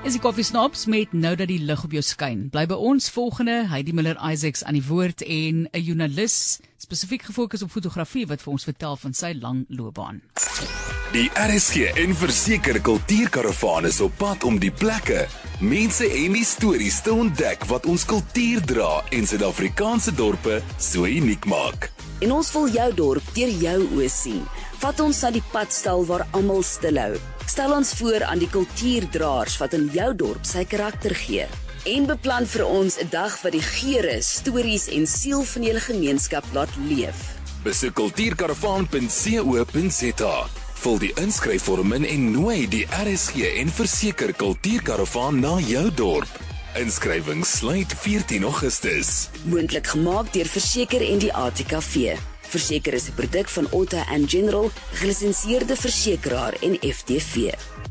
Is die koffiesnaps met nou dat die lig op jou skyn. Bly by ons volgende, Heidi Miller-Isaacs aan die woord en 'n joernalis spesifiek gefokus op fotografie wat vir ons vertel van sy lang loopbaan. Die RSG en Verseker Kultuurkaravaan is op pad om die plekke, mense en die stories te ontdek wat ons kultuur dra en Suid-Afrikaanse dorpe so uniek maak. En ons wil jou dorp deur jou oë sien. Vat ons na die padstal waar almal stilhou. Stel ons voor aan die kultuurdraers wat in jou dorp sy karakter gee. En beplan vir ons 'n dag wat die geure, stories en siel van julle gemeenskap laat leef. Besoek kultuurkaravaan.co.za. Vul die inskryfvorm in en nooi die RSG en Verseker Kultuurkaravaan na jou dorp. Inskrywings sluit 14 Augustus. Moontlik gemaak deur Verseker en die ATKV. Verseker is 'n produk van Otto & General, gelisensieerde versekeraar en FTV.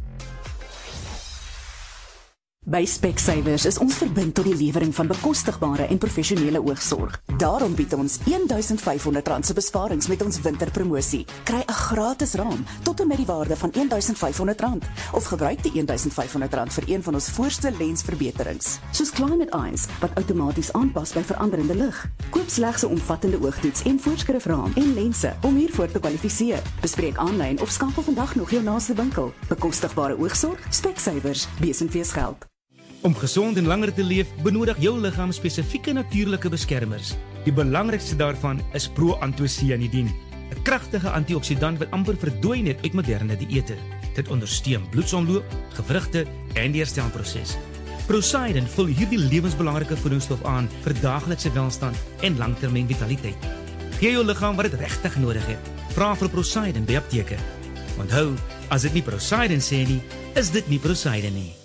By Specsavers is ons verbind tot die lewering van bekostigbare en professionele oogsorg. Daarom bied ons R1,500 se besparings met ons winterpromosie. Kry 'n gratis raam tot en met die waarde van R1,500 of gebruik die R1,500 vir een van ons voorste lensverbeterings, soos Climate Eyes wat outomaties aanpas by veranderende lig. Koop slegs 'n omvattende oogtoets en voorskrifraam en lense om hiervoor te kwalifiseer. Bespreek aanlyn of skakel vandag nog jou naaste winkel. Bekostigbare oogsorg, Specsavers, besenfees geld. Om gezond en langer te leef, benodig jou liggaam spesifieke natuurlike beskermers. Die belangrikste daarvan is proantocianidin, 'n kragtige antioksidant wat amper verdwyn net uit moderne dieete. Dit ondersteun bloedsomloop, gewrigte en die herstelproses. Procyden vul hierdie lewensbelangrike voedingsstof aan vir daaglikse welstand en langtermyn vitaliteit. Gee jou liggaam wat dit regtig nodig het. Vra vir Procyden by apteke. Onthou, as dit nie Procyden sê nie, is dit nie Procyden nie.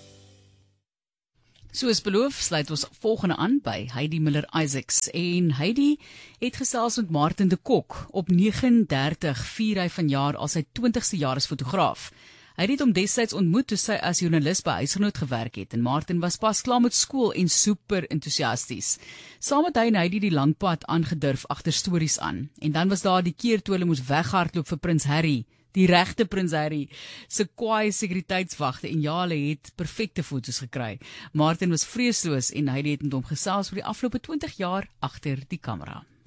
Soos beloof, sluit ons volgende aan by Heidi Miller-Isaacs. En Heidi het gesels met Martin de Kok. Op 39 vier hy vanjaar al sy 20ste jaar as fotograaf. Hy het hom destyds ontmoet toe sy as joernalis by Huisgenoot gewerk het en Martin was pas klaar met skool en super entoesiasties. Saam met hy en Heidi die lang pad aangedurf agter stories aan. En dan was daar die keer toe hulle moes weghardloop vir Prins Harry. Die regte Prins Harry se kwaai sekuriteitswagte en ja, hulle het perfekte foto's gekry. Martin was vreesloos en hy het met hom gesels oor die afgelope 20 jaar agter die kamera.